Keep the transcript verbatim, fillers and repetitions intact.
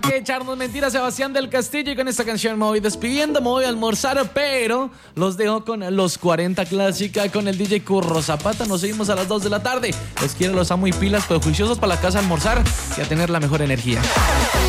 que echarnos mentiras, Sebastián del Castillo. Y con esta canción me voy despidiendo, me voy a almorzar, pero los dejo con los cuarenta Clásica, con el D J Curro Zapata. Nos seguimos a las dos de la tarde. Les quiero, los amo y pilas, pero juiciosos para la casa a almorzar y a tener la mejor energía.